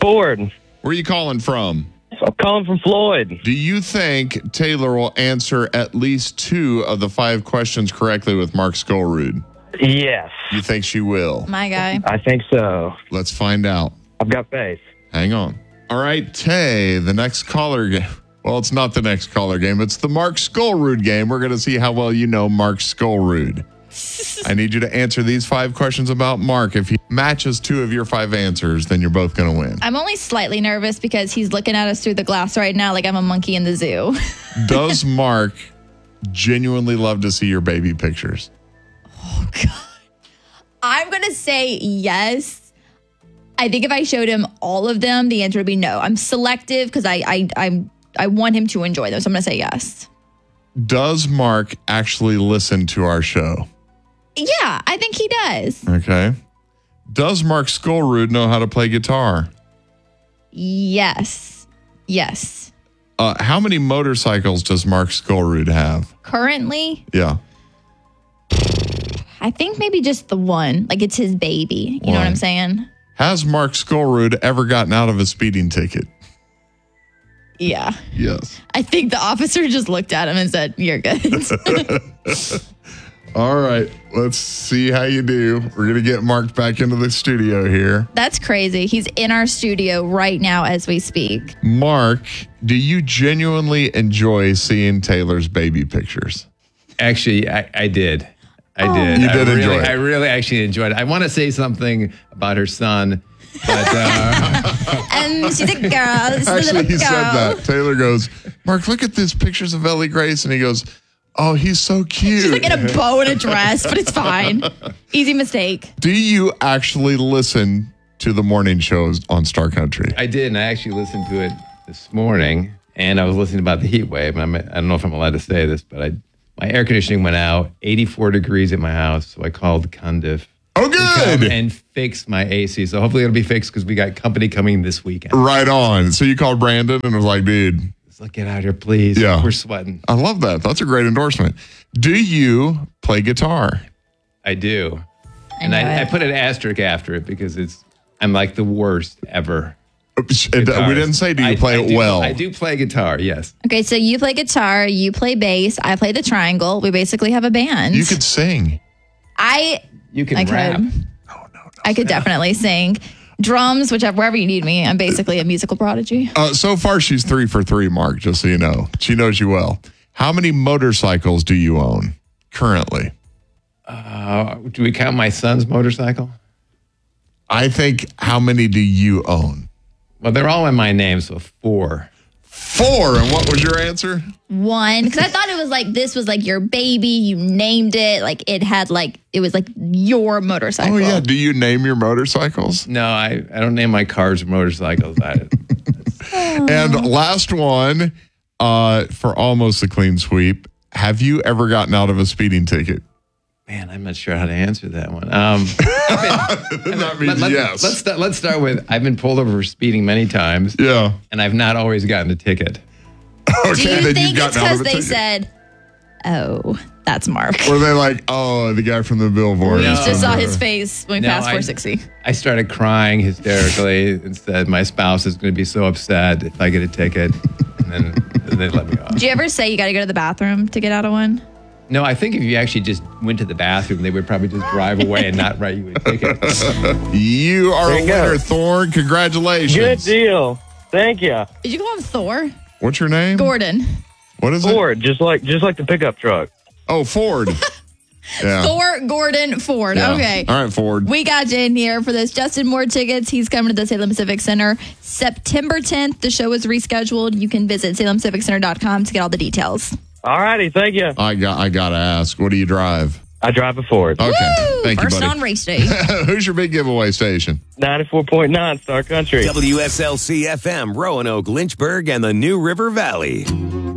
Ford. Where are you calling from? I'm calling from Floyd. Do you think Taylor will answer at least 2 of the 5 questions correctly with Mark Skolrud? Yes. You think she will? My guy. I think so. Let's find out. I've got faith. Hang on. All right, Tay, the next caller game. Well, it's not the next caller game. It's the Mark Skolrud game. We're going to see how well you know Mark Skolrud. I need you to answer these 5 questions about Mark. If he matches 2 of your 5 answers, then you're both going to win. I'm only slightly nervous because he's looking at us through the glass right now like I'm a monkey in the zoo. Does Mark genuinely love to see your baby pictures? Oh, God. I'm going to say yes. I think if I showed him all of them, the answer would be no. I'm selective because I want him to enjoy them. So I'm going to say yes. Does Mark actually listen to our show? Yeah, I think he does. Okay. Does Mark Skolrud know how to play guitar? Yes. Yes. How many motorcycles does Mark Skolrud have? Currently, Yeah. I think maybe just the one. Like it's his baby. You know what I'm saying? Has Mark Skolrud ever gotten out of a speeding ticket? Yeah. Yes. I think the officer just looked at him and said, "You're good." All right. Let's see how you do. We're going to get Mark back into the studio here. That's crazy. He's in our studio right now as we speak. Mark, do you genuinely enjoy seeing Taylor's baby pictures? Actually, I did. I did. You did enjoy it. I really actually enjoyed it. I want to say something about her son, but She's a girl. Actually, he said that. Taylor goes, Mark, look at these pictures of Ellie Grace. And he goes, oh, he's so cute. She's like in a bow and a dress, but it's fine. Easy mistake. Do you actually listen to the morning shows on Star Country? I did, and I actually listened to it this morning, and I was listening about the heat wave. And I don't know if I'm allowed to say this, but my air conditioning went out, 84 degrees at my house, so I called Cundiff. Oh, good. And fix my AC. So hopefully it'll be fixed because we got company coming this weekend. Right on. So you called Brandon and was like, dude. He's like, get out here, please. Yeah. We're sweating. I love that. That's a great endorsement. Do you play guitar? I do. And I put an asterisk after it because I'm like the worst ever. We didn't say do you play it well. I do play guitar, yes. Okay, so you play guitar, you play bass, I play the triangle. We basically have a band. You could sing. You can rap. I could definitely sing. Drums, wherever you need me. I'm basically a musical prodigy. So far, she's 3 for 3, Mark, just so you know. She knows you well. How many motorcycles do you own currently? Do we count my son's motorcycle? I think, how many do you own? Well, they're all in my name, so 4. 4, and what was your answer? 1, because I thought it was like, this was like your baby, you named it, like it had like, it was like your motorcycle. Oh, yeah. Do you name your motorcycles? No, I don't name my cars or motorcycles. And last one, for almost a clean sweep, have you ever gotten out of a speeding ticket? Man, I'm not sure how to answer that one. That means yes. Let's start with, I've been pulled over for speeding many times. Yeah. And I've not always gotten a ticket. Do you think it's because they said, oh, that's Mark? Or they like, oh, the guy from the billboard. We just saw his face when we passed 460. I started crying hysterically and said, my spouse is going to be so upset if I get a ticket. And then they let me off. Did you ever say you got to go to the bathroom to get out of one? No, I think if you actually just went to the bathroom, they would probably just drive away and not write you a ticket. You are a winner, Thorne. Congratulations. Good deal. Thank you. Did you call him Thor? What's your name? Gordon. What is it? Ford, just like the pickup truck. Oh, Ford. Yeah. Thor, Gordon, Ford. Yeah. Okay. All right, Ford. We got you in here for this Justin Moore tickets. He's coming to the Salem Civic Center September 10th. The show is rescheduled. You can visit salemciviccenter.com to get all the details. All righty. Thank you. I got to ask, what do you drive? I drive a Ford. Okay. Woo! Thank First you, buddy. on race day. Who's your big giveaway station? 94.9 Star Country. WSLC FM, Roanoke, Lynchburg, and the New River Valley.